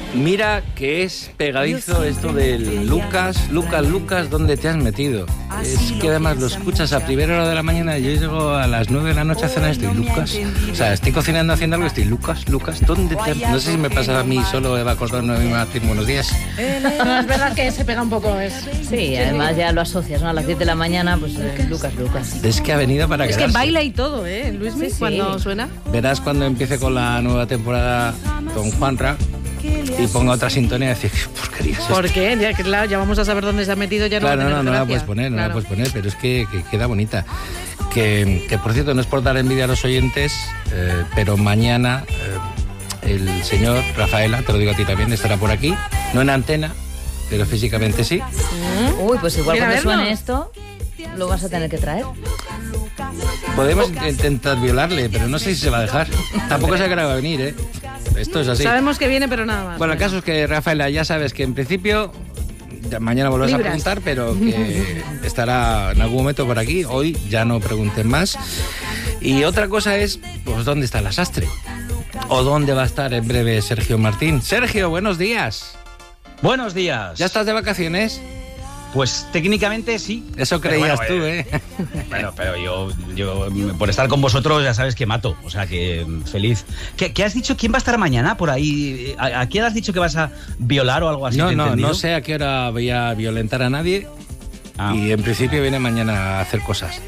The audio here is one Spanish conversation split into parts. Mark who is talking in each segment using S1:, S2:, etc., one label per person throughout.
S1: Mira que es pegadizo esto del Lucas, ¿dónde te has metido? Es que además lo escuchas a primera hora de la mañana. Yo llego a las 9 de la noche a cenar, estoy Lucas. O sea, estoy cocinando, haciendo algo, estoy Lucas, ¿dónde te has... No sé si me pasa a mí solo, Eva Cordón, no me va a decir buenos días.
S2: No, es verdad que se pega un poco eso.
S3: Sí, además ya lo asocias, ¿no? A las 10 de la mañana, pues Lucas.
S1: Es que ha venido para quedarse.
S2: Es que baila y todo, Luismi,
S3: Sí.
S2: cuando suena.
S1: Verás cuando empiece con la nueva temporada con Juanra y ponga otra sintonía y decir, ¿qué porquería es esto?
S2: ¿Por qué? Ya, claro, ya vamos a saber dónde se ha metido, ya no
S1: Claro,
S2: va a tener
S1: no la
S2: gracia.
S1: puedes poner, no
S2: Claro.
S1: la puedes poner, pero es que queda bonita. Que por cierto, no es por dar envidia a los oyentes, pero mañana el señor Rafaela, te lo digo a ti también, estará por aquí, no en antena, pero físicamente sí.
S3: Uy, pues igual
S2: Mira,
S3: cuando
S2: vernos.
S3: suene esto, lo vas a tener que traer.
S1: Podemos intentar violarle, pero no sé si se va a dejar. Tampoco sé que va a venir, ¿eh? Esto es así.
S2: Sabemos que viene, pero nada más.
S1: Bueno, el caso es que, Rafaela, ya sabes que en principio, mañana volverás a
S2: Libras.
S1: preguntar, pero que estará en algún momento por aquí. Hoy ya no pregunten más. Y otra cosa es, pues, ¿dónde está la sastre? ¿O dónde va a estar en breve Sergio Martín? Sergio, buenos días.
S4: Buenos días.
S1: ¿Ya estás de vacaciones?
S4: Pues técnicamente sí.
S1: Eso
S4: Pero
S1: creías
S4: bueno,
S1: tú, ¿eh?
S4: Bueno, pero yo por estar con vosotros ya sabes que mato, o sea que feliz. ¿Qué has dicho? ¿Quién va a estar mañana por ahí? ¿A quién has dicho que vas a violar o algo así?
S1: No,
S4: ¿te he entendido?
S1: no sé a qué hora voy a violentar a nadie.
S4: Ah.
S1: Y en principio viene mañana a hacer cosas.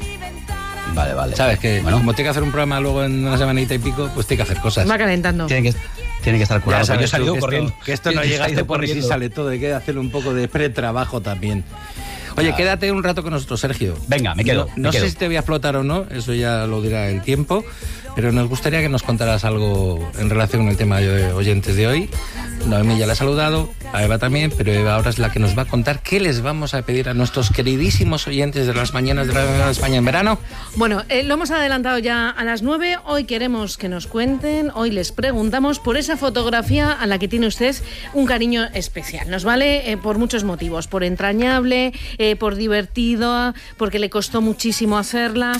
S4: Vale.
S1: ¿Sabes? Que
S4: Bueno,
S1: como tiene que hacer un programa luego en una semanita y pico, pues tiene que hacer cosas.
S2: Va calentando.
S4: tiene que estar curado.
S1: Ya sabes
S4: Yo he salido
S1: tú
S4: corriendo.
S1: que esto no
S4: Yo he
S1: llega a
S4: salido
S1: este porri si
S4: corriendo.
S1: sale todo, hay que hacer un poco de pretrabajo también. Oye, quédate un rato con nosotros, Sergio.
S4: Venga, me quedo.
S1: No sé si te voy a explotar o no, eso ya lo dirá el tiempo, pero nos gustaría que nos contaras algo en relación con el tema de oyentes de hoy. Noemí ya la ha saludado, a Eva también, pero Eva ahora es la que nos va a contar qué les vamos a pedir a nuestros queridísimos oyentes de las mañanas de la España en verano.
S2: Bueno, lo hemos adelantado ya a las 9. Hoy queremos que nos cuenten, hoy les preguntamos por esa fotografía a la que tiene usted un cariño especial. Nos vale por muchos motivos, por entrañable, por divertido, porque le costó muchísimo hacerla.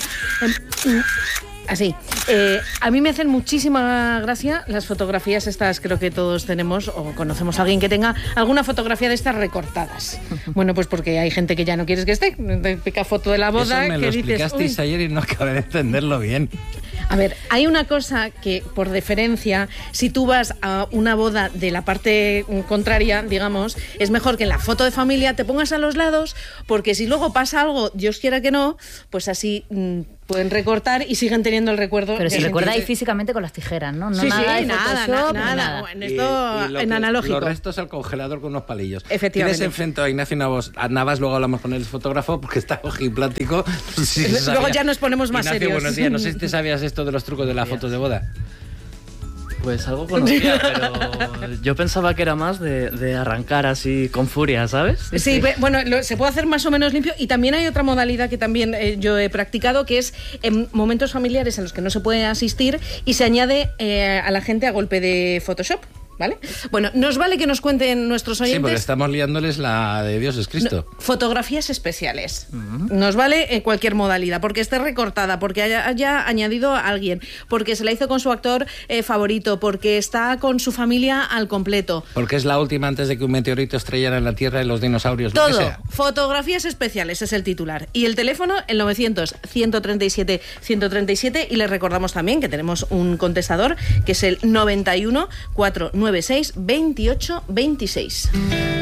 S2: Así. A mí me hacen muchísima gracia las fotografías estas, creo que todos tenemos o conocemos a alguien que tenga alguna fotografía de estas recortadas. Bueno, pues porque hay gente que ya no quieres que esté. Típica foto de la boda
S1: Eso me
S2: que
S1: lo
S2: dices,
S1: explicasteis
S2: "Uy".
S1: ayer y no acabé de entenderlo bien.
S2: A ver, hay una cosa que, por deferencia, si tú vas a una boda de la parte contraria, digamos, es mejor que en la foto de familia te pongas a los lados, porque si luego pasa algo, Dios quiera que no, pues así pueden recortar y siguen teniendo el recuerdo.
S3: Pero
S2: de
S3: si
S2: gente
S3: recordáis
S2: que-
S3: físicamente con las tijeras, ¿no? No
S2: Sí,
S3: nada de
S2: nada,
S3: Photoshop, ni
S2: nada.
S3: nada.
S2: Bueno, esto
S1: Y lo
S2: en
S1: que-
S2: analógico.
S1: Los restos al congelador con unos palillos.
S2: Efectivamente.
S1: Tienes enfrente a Ignacio Navas, luego hablamos con el fotógrafo porque está ojiplático. No sé si se
S2: Luego
S1: sabía.
S2: ya nos ponemos más
S1: Ignacio,
S2: serios.
S1: buenos días. No sé si te sabías esto de los trucos de las fotos de boda.
S5: Pues algo conocía, pero yo pensaba que era más de arrancar así con furia, ¿sabes?
S2: Sí, bueno, se puede hacer más o menos limpio y también hay otra modalidad que también yo he practicado, que es en momentos familiares en los que no se puede asistir y se añade a la gente a golpe de Photoshop. ¿Vale? Bueno, nos vale que nos cuenten nuestros oyentes.
S1: Sí, porque estamos liándoles la de Dios es Cristo.
S2: Fotografías especiales. Nos vale en cualquier modalidad, porque esté recortada, porque haya añadido a alguien, porque se la hizo con su actor favorito, porque está con su familia al completo.
S1: Porque es la última antes de que un meteorito estrellara en la Tierra y los dinosaurios. Lo que
S2: Todo.
S1: sea.
S2: Fotografías especiales es el titular. Y el teléfono, el 900-137-137. Y les recordamos también que tenemos un contestador, que es el 91 496 28 26.